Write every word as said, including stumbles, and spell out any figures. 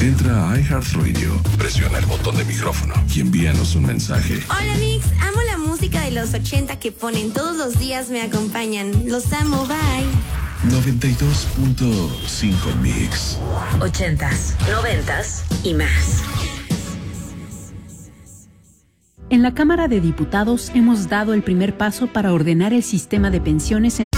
Entra a iHeartRadio, presiona el botón de micrófono y envíanos un mensaje. Hola Mix, amo la música de los ochenta que ponen todos los días, me acompañan. Los amo, bye. noventa y dos punto cinco Mix. Ochentas, noventas y más. En la Cámara de Diputados hemos dado el primer paso para ordenar el sistema de pensiones